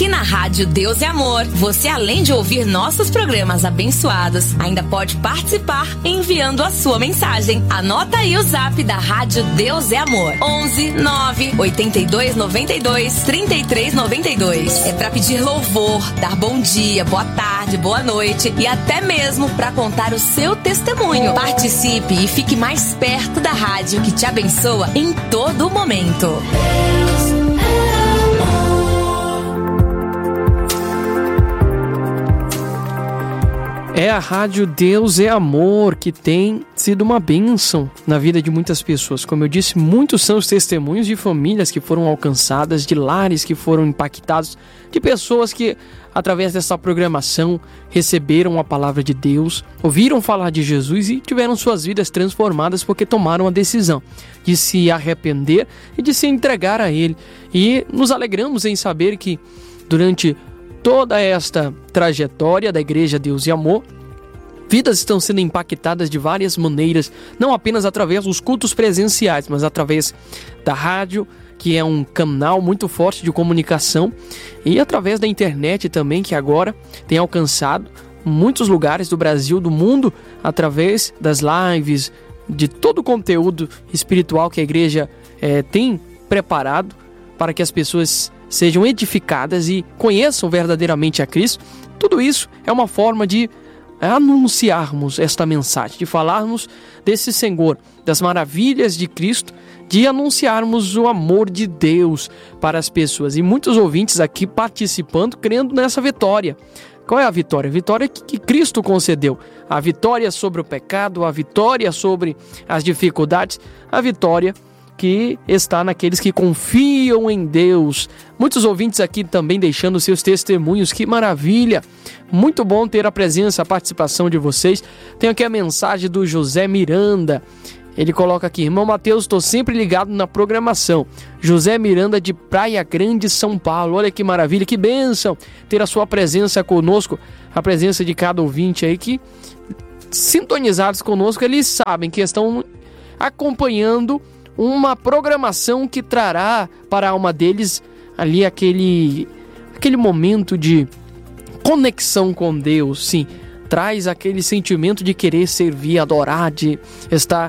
Aqui na Rádio Deus é Amor, você além de ouvir nossos programas abençoados, ainda pode participar enviando a sua mensagem. Anota aí o zap da Rádio Deus é Amor: 11 9 82 92 33 92. É para pedir louvor, dar bom dia, boa tarde, boa noite e até mesmo para contar o seu testemunho. Participe e fique mais perto da rádio que te abençoa em todo momento. É a Rádio Deus é Amor, que tem sido uma bênção na vida de muitas pessoas. Como eu disse, muitos são os testemunhos de famílias que foram alcançadas, de lares que foram impactados, de pessoas que, através dessa programação, receberam a palavra de Deus, ouviram falar de Jesus e tiveram suas vidas transformadas porque tomaram a decisão de se arrepender e de se entregar a Ele. E nos alegramos em saber que, durante toda esta trajetória da Igreja Deus e Amor, vidas estão sendo impactadas de várias maneiras, não apenas através dos cultos presenciais, mas através da rádio, que é um canal muito forte de comunicação, e através da internet também, que agora tem alcançado muitos lugares do Brasil, do mundo, através das lives, de todo o conteúdo espiritual que a igreja tem preparado para que as pessoas sejam edificadas e conheçam verdadeiramente a Cristo. Tudo isso é uma forma de anunciarmos esta mensagem, de falarmos desse Senhor, das maravilhas de Cristo, de anunciarmos o amor de Deus para as pessoas. E muitos ouvintes aqui participando, crendo nessa vitória. Qual é a vitória? A vitória que Cristo concedeu. A vitória sobre o pecado, a vitória sobre as dificuldades, a vitória que está naqueles que confiam em Deus. Muitos ouvintes aqui também deixando seus testemunhos, que maravilha! Muito bom ter a presença, a participação de vocês. Tenho aqui a mensagem do José Miranda. Ele coloca aqui: irmão Mateus, estou sempre ligado na programação. José Miranda de Praia Grande, São Paulo. Olha que maravilha, que bênção ter a sua presença conosco, a presença de cada ouvinte aí que, sintonizados conosco, eles sabem que estão acompanhando uma programação que trará para a alma deles ali aquele momento de conexão com Deus. Sim, traz aquele sentimento de querer servir, adorar, de estar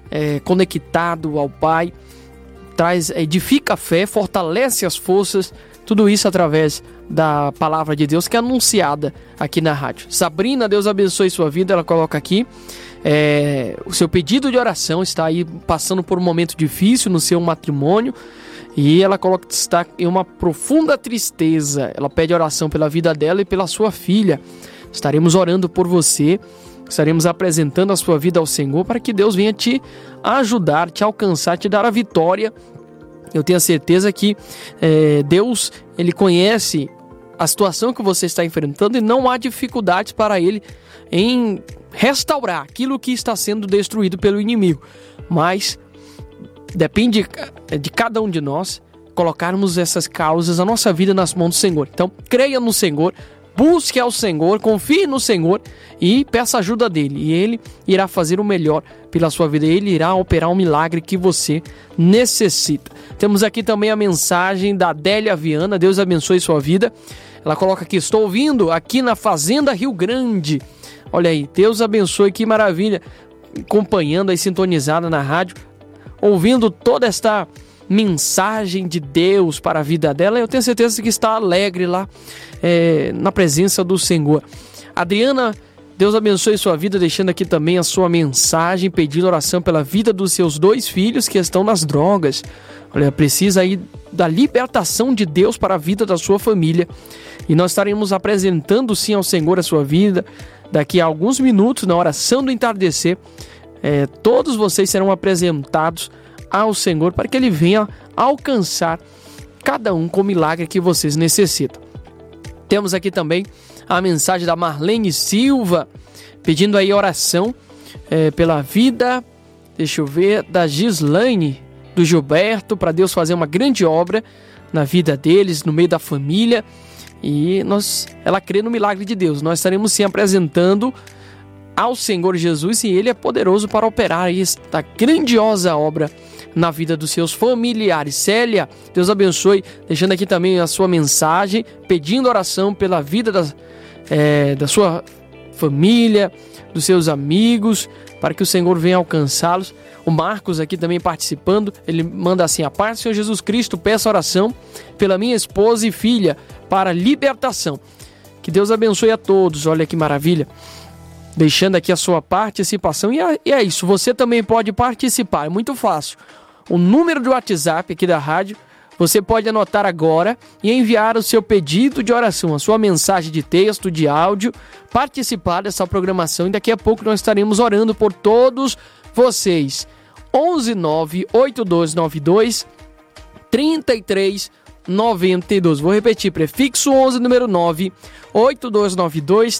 conectado ao Pai, edifica a fé, fortalece as forças, tudo isso através da palavra de Deus que é anunciada aqui na rádio. Sabrina, Deus abençoe sua vida, ela coloca aqui: o seu pedido de oração, está aí passando por um momento difícil no seu matrimônio e ela coloca que está em uma profunda tristeza. Ela pede oração pela vida dela e pela sua filha. Estaremos orando por você, estaremos apresentando a sua vida ao Senhor para que Deus venha te ajudar, te alcançar, te dar a vitória. Eu tenho a certeza que Deus, Ele conhece a situação que você está enfrentando e não há dificuldades para Ele em restaurar aquilo que está sendo destruído pelo inimigo. Mas depende de cada um de nós colocarmos essas causas, a nossa vida nas mãos do Senhor. Então, creia no Senhor, busque ao Senhor, confie no Senhor e peça ajuda dEle. E Ele irá fazer o melhor pela sua vida. Ele irá operar um milagre que você necessita. Temos aqui também a mensagem da Adélia Viana. Deus abençoe sua vida. Ela coloca aqui: estou ouvindo aqui na Fazenda Rio Grande. Olha aí, Deus abençoe, que maravilha. Acompanhando aí, sintonizada na rádio, ouvindo toda esta mensagem de Deus para a vida dela. Eu tenho certeza que está alegre lá na presença do Senhor. Adriana, Deus abençoe sua vida, deixando aqui também a sua mensagem, pedindo oração pela vida dos seus 2 filhos que estão nas drogas. Olha, precisa aí da libertação de Deus para a vida da sua família. E nós estaremos apresentando sim ao Senhor a sua vida. Daqui a alguns minutos, na oração do entardecer, todos vocês serão apresentados ao Senhor para que Ele venha alcançar cada um com o milagre que vocês necessitam. Temos aqui também a mensagem da Marlene Silva, pedindo aí oração pela vida, deixa eu ver, da Gislaine, do Gilberto, para Deus fazer uma grande obra na vida deles, no meio da família. E ela crê no milagre de Deus. Nós estaremos sim apresentando ao Senhor Jesus e Ele é poderoso para operar esta grandiosa obra na vida dos seus familiares. Célia, Deus abençoe, deixando aqui também a sua mensagem, pedindo oração pela vida da sua família, dos seus amigos, para que o Senhor venha alcançá-los. O Marcos aqui também participando, ele manda assim: a paz do Senhor Jesus Cristo, peço oração pela minha esposa e filha para libertação. Que Deus abençoe a todos, olha que maravilha. Deixando aqui a sua participação, e é isso, você também pode participar, é muito fácil. O número do WhatsApp aqui da rádio, você pode anotar agora e enviar o seu pedido de oração, a sua mensagem de texto, de áudio, participar dessa programação, e daqui a pouco nós estaremos orando por todos vocês. 11 98292 3392. Vou repetir, prefixo 11, número 9, 8292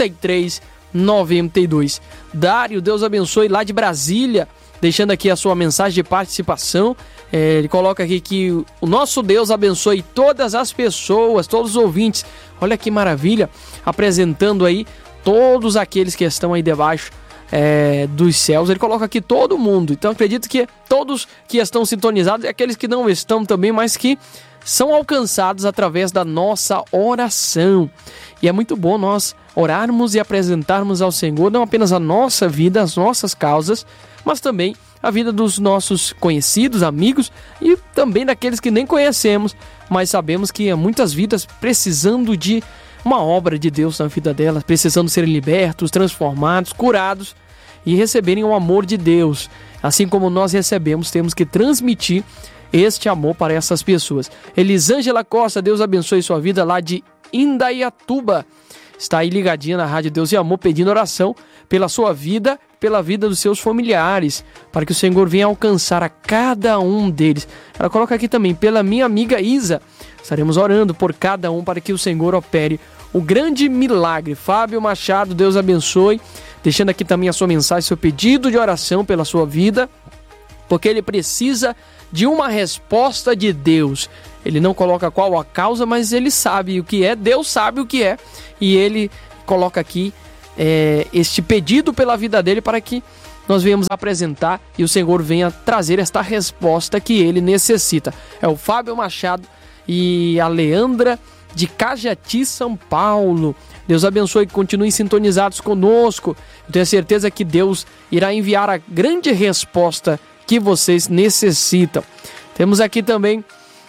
3392. Dário, Deus abençoe, lá de Brasília, deixando aqui a sua mensagem de participação. Ele coloca aqui que o nosso Deus abençoe todas as pessoas, todos os ouvintes. Olha que maravilha, apresentando aí todos aqueles que estão aí debaixo dos céus. Ele coloca aqui todo mundo, então acredito que todos que estão sintonizados e aqueles que não estão também, mas que são alcançados através da nossa oração. E é muito bom nós orarmos e apresentarmos ao Senhor não apenas a nossa vida, as nossas causas, mas também a vida dos nossos conhecidos, amigos e também daqueles que nem conhecemos, mas sabemos que há muitas vidas precisando de uma obra de Deus na vida delas, precisando serem libertos, transformados, curados e receberem o amor de Deus. Assim como nós recebemos, temos que transmitir este amor para essas pessoas. Elisângela Costa, Deus abençoe sua vida, lá de Indaiatuba. Está aí ligadinha na Rádio Deus e Amor, pedindo oração pela sua vida, pela vida dos seus familiares, para que o Senhor venha alcançar a cada um deles. Ela coloca aqui também, pela minha amiga Isa, estaremos orando por cada um para que o Senhor opere o grande milagre. Fábio Machado, Deus abençoe, deixando aqui também a sua mensagem, seu pedido de oração pela sua vida, porque ele precisa de uma resposta de Deus. Ele não coloca qual a causa, mas ele sabe o que é, Deus sabe o que é, e ele coloca aqui este pedido pela vida dele para que nós venhamos apresentar e o Senhor venha trazer esta resposta que ele necessita. É o Fábio Machado e a Leandra de Cajati, São Paulo. Deus abençoe, que continuem sintonizados conosco. Eu tenho certeza que Deus irá enviar a grande resposta que vocês necessitam. Temos aqui também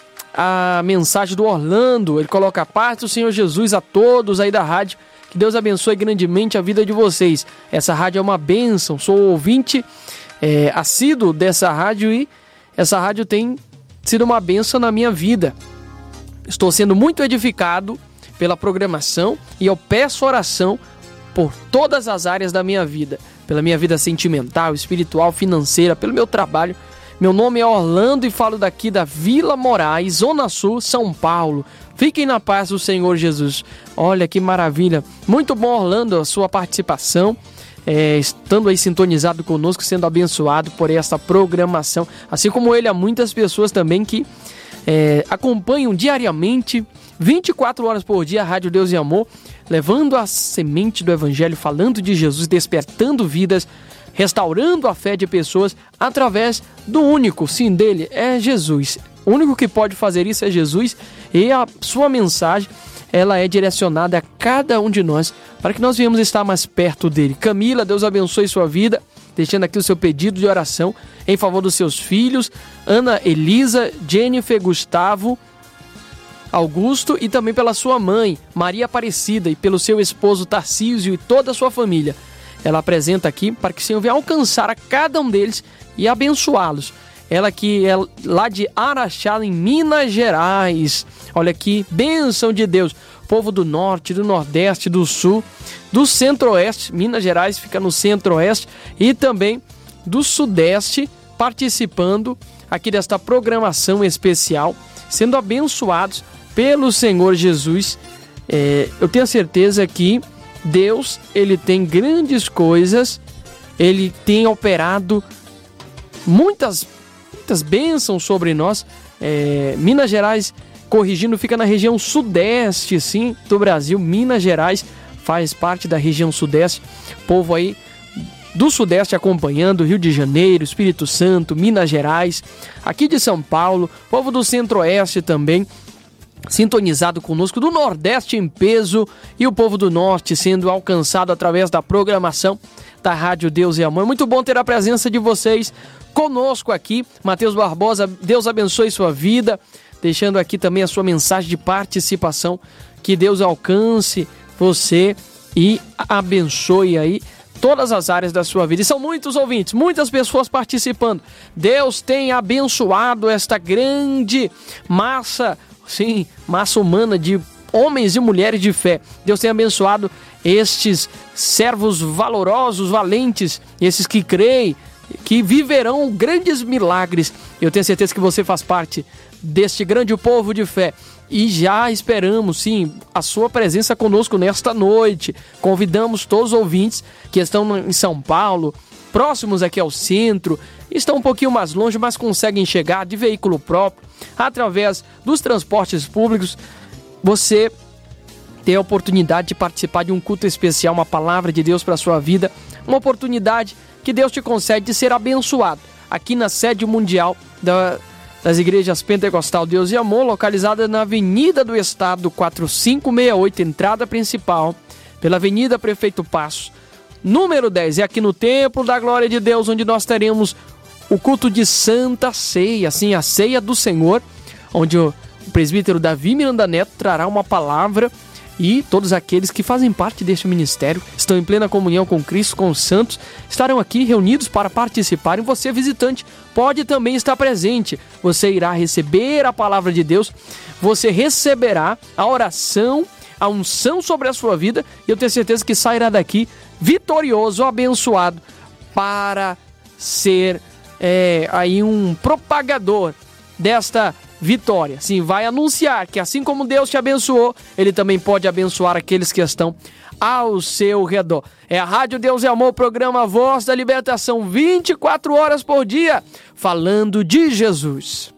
a mensagem do Orlando. Ele coloca: a paz do Senhor Jesus a todos aí da rádio. Que Deus abençoe grandemente a vida de vocês. Essa rádio é uma bênção. Sou ouvinte assíduo dessa rádio e essa rádio tem sido uma bênção na minha vida. Estou sendo muito edificado pela programação e eu peço oração por todas as áreas da minha vida. Pela minha vida sentimental, espiritual, financeira, pelo meu trabalho. Meu nome é Orlando e falo daqui da Vila Moraes, Zona Sul, São Paulo. Fiquem na paz do Senhor Jesus. Olha que maravilha. Muito bom, Orlando, a sua participação. Estando aí sintonizado conosco, sendo abençoado por esta programação. Assim como ele, há muitas pessoas também que acompanham diariamente, 24 horas por dia, a Rádio Deus e Amor, levando a semente do Evangelho, falando de Jesus, despertando vidas, restaurando a fé de pessoas através do único, sim, dele, é Jesus. O único que pode fazer isso é Jesus, e a sua mensagem, ela é direcionada a cada um de nós, para que nós venhamos estar mais perto dele. Camila, Deus abençoe sua vida, deixando aqui o seu pedido de oração em favor dos seus filhos, Ana Elisa, Jennifer, Gustavo, Augusto, e também pela sua mãe, Maria Aparecida, e pelo seu esposo Tarcísio e toda a sua família. Ela apresenta aqui para que o Senhor venha alcançar a cada um deles e abençoá-los. Ela que é lá de Araxá, em Minas Gerais. Olha que bênção de Deus. Povo do norte, do nordeste, do sul, do centro-oeste. Minas Gerais fica no centro-oeste e também do sudeste, participando aqui desta programação especial, sendo abençoados pelo Senhor Jesus. Eu tenho certeza que Deus, ele tem grandes coisas, ele tem operado muitas bênçãos sobre nós. Minas Gerais, corrigindo, fica na região sudeste, sim, do Brasil. Minas Gerais faz parte da região sudeste. Povo aí do Sudeste acompanhando, Rio de Janeiro, Espírito Santo, Minas Gerais, aqui de São Paulo, povo do Centro-Oeste também, sintonizado conosco, do Nordeste em peso e o povo do Norte sendo alcançado através da programação da Rádio Deus e Amor. Muito bom ter a presença de vocês conosco aqui. Matheus Barbosa, Deus abençoe sua vida, deixando aqui também a sua mensagem de participação, que Deus alcance você e abençoe aí todas as áreas da sua vida. E são muitos ouvintes, muitas pessoas participando. Deus tem abençoado esta grande massa, sim, massa humana de homens e mulheres de fé. Deus tem abençoado estes servos valorosos, valentes, esses que creem, que viverão grandes milagres. Eu tenho certeza que você faz parte deste grande povo de fé. E já esperamos, sim, a sua presença conosco nesta noite. Convidamos todos os ouvintes que estão em São Paulo, próximos aqui ao centro, estão um pouquinho mais longe, mas conseguem chegar de veículo próprio, através dos transportes públicos. Você tem a oportunidade de participar de um culto especial, uma palavra de Deus para a sua vida, uma oportunidade que Deus te concede de ser abençoado aqui na sede mundial das igrejas Pentecostal Deus e Amor, localizada na Avenida do Estado 4568, entrada principal, pela Avenida Prefeito Passo, número 10. É aqui no Templo da Glória de Deus, onde nós teremos o culto de Santa Ceia, assim, a Ceia do Senhor, onde o presbítero Davi Miranda Neto trará uma palavra, e todos aqueles que fazem parte deste ministério, estão em plena comunhão com Cristo, com os santos, estarão aqui reunidos para participarem. Você, visitante, pode também estar presente. Você irá receber a palavra de Deus, você receberá a oração, a unção sobre a sua vida, e eu tenho certeza que sairá daqui vitorioso, abençoado, para ser aí um propagador desta vitória. Sim, vai anunciar que assim como Deus te abençoou, Ele também pode abençoar aqueles que estão ao seu redor. É a Rádio Deus e Amor, programa Voz da Libertação, 24 horas por dia, falando de Jesus.